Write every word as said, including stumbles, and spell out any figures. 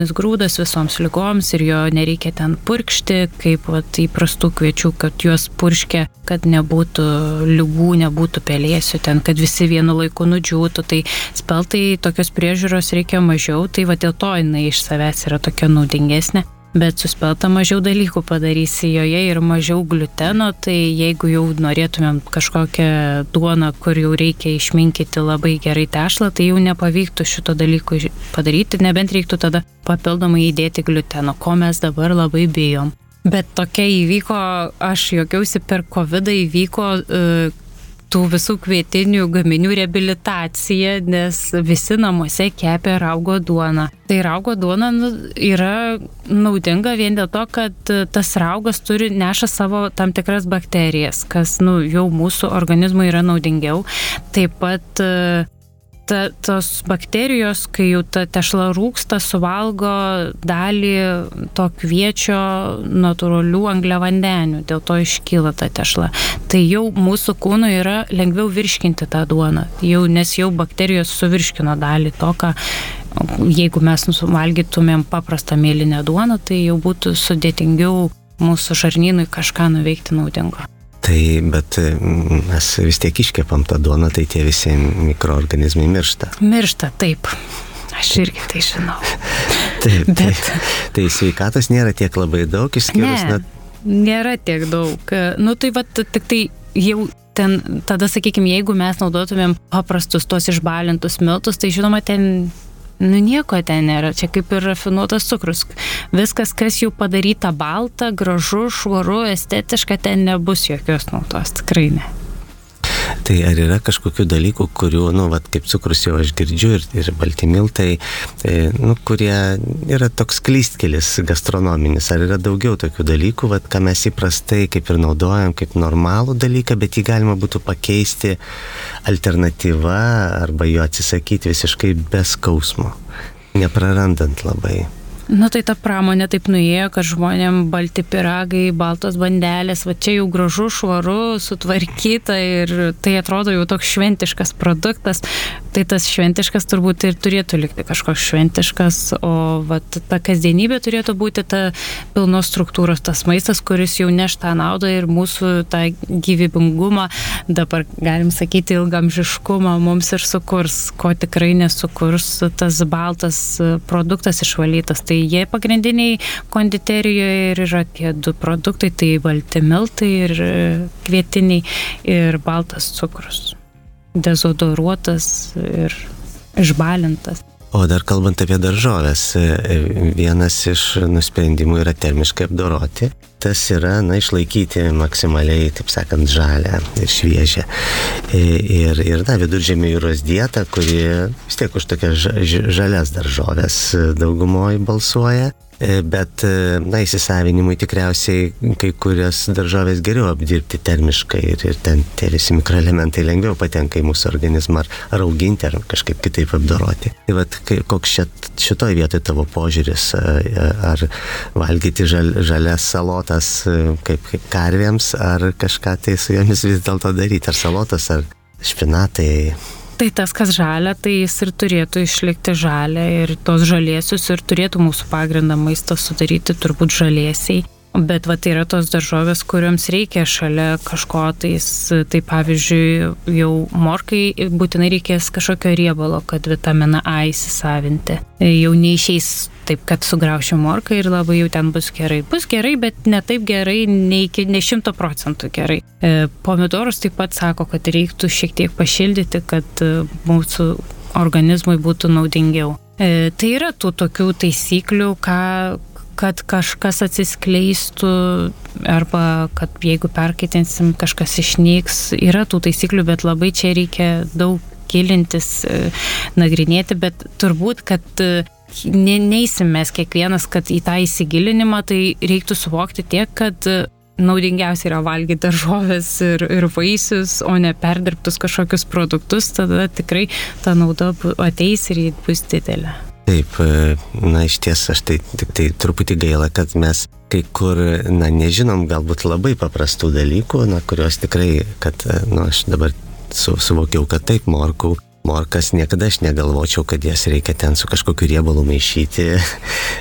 grūdas visoms ligoms ir jo nereikia ten purkšti, kaip vat, įprastų kviečių, kad juos purškia, kad nebūtų ligų, nebūtų pelėsių ten, kad visi vienu laiku nudžiūtų. Tai speltai tokios priežiūros reikia mažiau, tai va dėl to jinai iš savęs yra tokia naudingesnė. Bet su spelta mažiau dalykų padarysi joje ir mažiau gliuteno, tai jeigu jau norėtumėm kažkokią duoną, kur jau reikia išminkyti labai gerai tešlą, tai jau nepavyktų šito dalyko padaryti, nebent reiktų tada papildomai įdėti gliuteno, ko mes dabar labai bijom. Bet tokia įvyko, aš juokiausi, per kovidą įvyko uh, tų visų kvietinių gaminių reabilitacija, nes visi namuose kepė raugo duoną. Tai raugo duona yra naudinga vien dėl to, kad tas raugas turi, neša savo tam tikras bakterijas, kas nu, jau mūsų organizmui yra naudingiau. Taip pat ta, tos bakterijos, kai jau ta tešla rūksta, suvalgo dalį to kviečio natūralių angliavandenių, dėl to iškyla ta tešla. Tai jau mūsų kūnui yra lengviau virškinti tą duoną, jau, nes jau bakterijos suvirškino dalį to, ką jeigu mes valgytumėm paprastą mėlynę duoną, tai jau būtų sudėtingiau mūsų žarnynui kažką nuveikti naudingo. Tai, bet mes vis tiek iškepam tą duoną, tai tie visi mikroorganizmai miršta. Miršta, taip. Aš irgi tai žinau. Taip, bet... tai, tai sveikatos nėra tiek labai daug, išskyrus... Ne, nėra tiek daug. Nu tai va, tik tai jau ten, tada sakykime, jeigu mes naudotumėm paprastus tos išbalintus miltus, tai žinoma, ten... Nu nieko ten nėra, čia kaip ir rafinuotas cukrus. Viskas, kas jau padaryta balta, gražu, švaru, estetiška, ten nebus jokios naudos, tikrai ne. Tai ar yra kažkokių dalykų, kurių, nu, vat, kaip cukrus jau aš girdžiu ir, ir balti miltai, nu, kurie yra toks klystkelis gastronominis, ar yra daugiau tokių dalykų, vat, ką mes įprastai kaip ir naudojam, kaip normalų dalyką, bet jį galima būtų pakeisti alternatyva arba jo atsisakyti visiškai be skausmo, neprarandant labai. Nu tai ta pramonė taip nuėjo, kad žmonėm balti pyragai, baltos bandelės, va čia jau gražu, švaru, sutvarkyta ir tai atrodo jau toks šventiškas produktas. Tai tas šventiškas turbūt ir turėtų likti kažkoks šventiškas, o va ta kasdienybė turėtų būti ta pilnos struktūros, tas maistas, kuris jau neš tą naudą ir mūsų tą gyvybingumą, dabar galim sakyti ilgamžiškumą mums ir sukurs, ko tikrai nesukurs tas baltas produktas išvalytas. Tai jie pagrindiniai konditerijoje ir yra tie du produktai, tai balti miltai ir kvietiniai ir baltas cukrus, dezodoruotas ir išbalintas. O dar kalbant apie daržoves, vienas iš nusprendimų yra termiškai apdoroti. Tas yra, na, išlaikyti maksimaliai, taip sakant, žalę ir šviežią. Ir, ir na, viduržemio jūros dieta, kuri vis tiek už tokias žalias daržoves daugumoje balsuoja. Bet, na, įsisavinimui tikriausiai kai kurias daržovės geriau apdirbti termiškai ir, ir ten tie visi mikroelementai lengviau patenka į mūsų organizmą ar, ar auginti, ar kažkaip kitaip apdoroti. Tai vat, koks šit, šitoj vietoj tavo požiūris, ar valgyti žal, žalias salotas kaip, kaip karvėms, ar kažką tai su jomis vis dėlto daryti, ar salotas, ar špinatai? Tai tas, kas žalia, tai jis ir turėtų išlikti žalia ir tos žaliesius ir turėtų mūsų pagrindą maistą sudaryti turbūt žaliesiai. Bet va tai yra tos daržovės, kuriuoms reikia šalia kažko tais, tai pavyzdžiui, jau morkai būtinai reikės kažkokio riebalo, kad vitaminą A įsisavinti. Jau neišeis taip, kad sugraušiu morką ir labai jau ten bus gerai. Bus gerai, bet ne taip gerai, ne, iki, ne šimto procentų gerai. Pomidorus taip pat sako, kad reiktų šiek tiek pašildyti, kad mūsų organizmui būtų naudingiau. Tai yra tų tokių taisyklių, ką kad kažkas atsiskleistų arba kad jeigu perkaitinsim, kažkas išnyks. Yra tų taisyklių, bet labai čia reikia daug gilintis, nagrinėti, bet turbūt, kad ne, neįsim mes kiekvienas, kad į tą įsigilinimą, tai reiktų suvokti tiek, kad naudingiausia yra valgyti daržoves ir, ir vaisius, o ne perdirbtus kažkokius produktus, tada tikrai ta nauda ateis ir ji bus didelė. Taip, na iš ties aš tai tik tai truputį gaila, kad mes kai kur, na nežinom galbūt labai paprastų dalykų, na kurios tikrai, kad, na aš dabar su, suvokiau, kad taip, morkų Morkas niekada aš negalvočiau, kad jas reikia ten su kažkokiu riebalu maišyti.